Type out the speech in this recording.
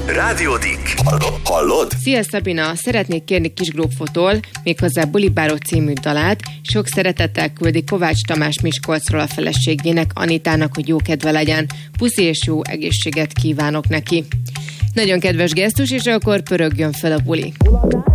Rádiódik. Hallod? Szia Szabina, szeretnék kérni Kisgrófotól, méghozzá Bulibáró című dalát. Sok szeretettel küldi Kovács Tamás Miskolcról a feleségének, Anitának, hogy jó kedve legyen. Puszi és jó egészséget kívánok neki. Nagyon kedves gesztus, és akkor pörögjön fel a buli.